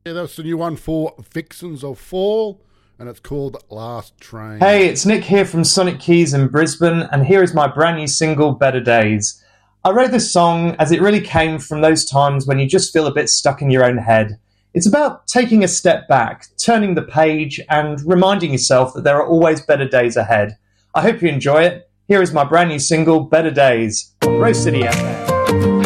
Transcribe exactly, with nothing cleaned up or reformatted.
Yeah, that's the new one for Vixens of Fall, and it's called Last Train. Hey, it's Nick here from Sonic Keys in Brisbane, and here is my brand new single, Better Days. I wrote this song as it really came from those times when you just feel a bit stuck in your own head. It's about taking a step back, turning the page, and reminding yourself that there are always better days ahead. I hope you enjoy it. Here is my brand new single, Better Days, on Rose City F M.